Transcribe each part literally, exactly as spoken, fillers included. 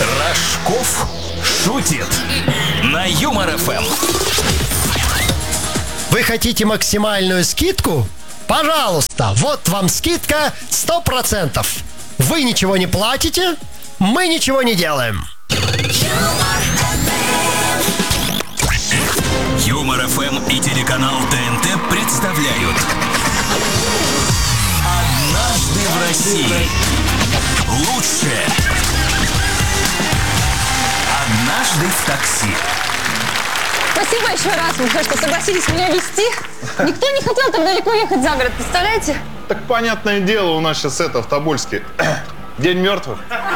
Рожков шутит на Юмор эф эм. Вы хотите максимальную скидку? Пожалуйста, вот вам скидка сто процентов. Вы ничего не платите, мы ничего не делаем. Юмор эф эм и телеканал тэ эн тэ представляют «Однажды в России». Лучшее. Однажды в такси. Спасибо еще раз, Миша, что согласились меня везти. Никто не хотел так далеко ехать за город, представляете? Так понятное дело, у нас сейчас это в Тобольске День мертвых.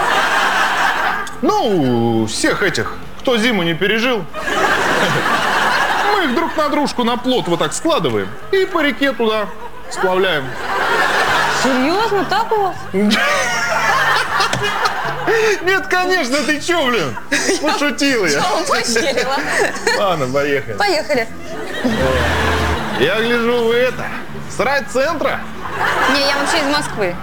Ну, всех этих, кто зиму не пережил. Мы их друг на дружку на плот вот так складываем и по реке туда сплавляем. Серьезно? Так у вас? Нет, конечно, ты чё, блин? Пошутил я. Я вам поверила. Ладно, поехали. Поехали. Я гляжу, вы это, с райцентра? Не, я вообще из Москвы.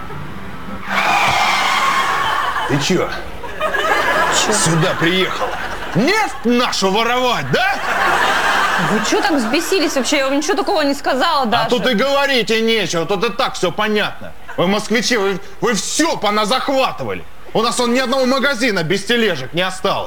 Ты чё? Чё? Сюда приехала нефть нашу воровать, да? Вы что так взбесились вообще? Я вам ничего такого не сказала даже. А тут и говорить и нечего, тут и так все понятно. Вы, москвичи, вы, вы все поназахватывали. У нас он ни одного магазина без тележек не осталось.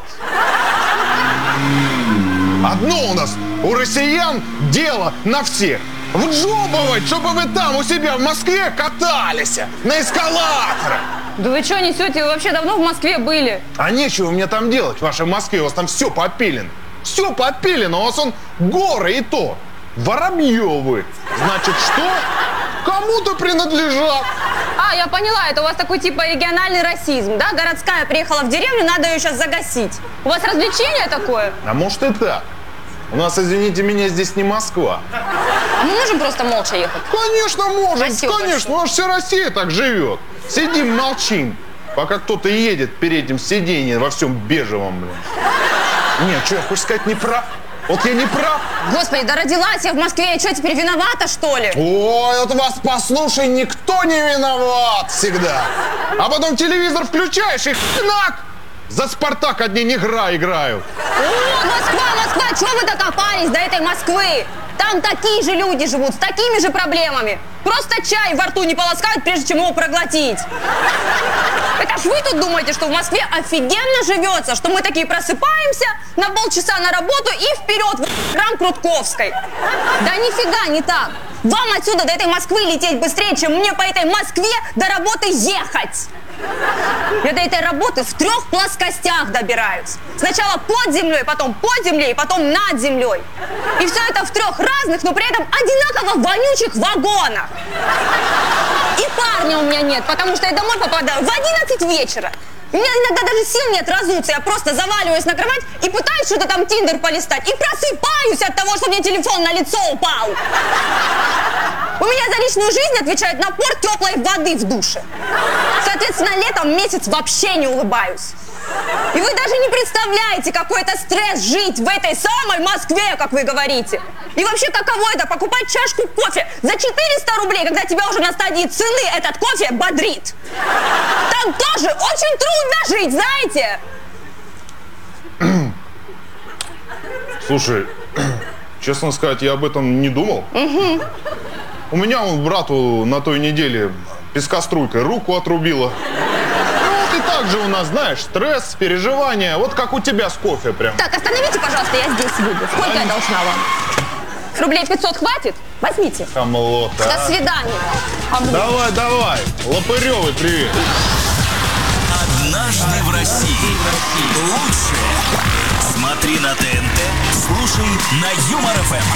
Одно у нас, у россиян, дело на всех. Вджобывать, чтобы вы там у себя в Москве катались на эскалаторах. Да вы что несете? Вы вообще давно в Москве были? А нечего мне там делать в вашей Москве, у вас там все попилено. Все попилено, у вас он горы и то. Воробьевы. Значит, что? Кому-то принадлежат. А, я поняла, это у вас такой типа региональный расизм, да? Городская приехала в деревню, надо ее сейчас загасить. У вас развлечение такое? А может и так. У нас, извините меня, здесь не Москва. А мы можем просто молча ехать? Конечно, можем, Спасибо конечно. большое. У нас вся Россия так живет. Сидим, молчим, пока кто-то едет перед этим сиденьем во всем бежевом, блин. Нет, что я хочу сказать, не прав. Вот я не прав. Господи, да родилась я в Москве, я что, теперь виновата, что ли? Ой, вот вас послушай, никто не виноват всегда. А потом телевизор включаешь и хнак! За «Спартак» одни негра играют. О, Москва, Москва, чего вы докопались до этой Москвы? Там такие же люди живут, с такими же проблемами. Просто чай во рту не полоскают, прежде чем его проглотить. Это ж вы тут думаете, что в Москве офигенно живется, что мы такие просыпаемся, на полчаса на работу и вперед в храм Крутковской. Да нифига не так. Вам отсюда до этой Москвы лететь быстрее, чем мне по этой Москве до работы ехать. Я до этой работы в трех плоскостях добираюсь. Сначала под землей, потом под землей, потом над землей. И все это в трех разных, но при этом одинаково вонючих вагонах. И парня у меня нет, потому что я домой попадаю в одиннадцать вечера. У меня иногда даже сил нет разуться, я просто заваливаюсь на кровать и пытаюсь что-то там Тиндер полистать. И просыпаюсь от того, что мне телефон на лицо упал. У меня за личную жизнь отвечает напор теплой воды в душе. Соответственно, летом месяц вообще не улыбаюсь. И вы даже не представляете, какой это стресс жить в этой самой Москве, как вы говорите. И вообще, каково это покупать чашку кофе за четыреста рублей, когда тебя уже на стадии цены этот кофе бодрит. Там тоже очень трудно жить, знаете? Слушай, честно сказать, я об этом не думал. Угу. У меня он брату на той неделе пескоструйкой руку отрубила. Ну вот и так же у нас, знаешь, стресс, переживания. Вот как у тебя с кофе прям. Так, остановите, пожалуйста, я здесь выйду. Сколько я должна вам? Рублей пятьсот хватит? Возьмите. Хамлота. До свидания. Давай, давай. Лопырёвый, привет. «Однажды в России». Лучшее. Смотри на тэ эн тэ, слушай на Юмор эф эм.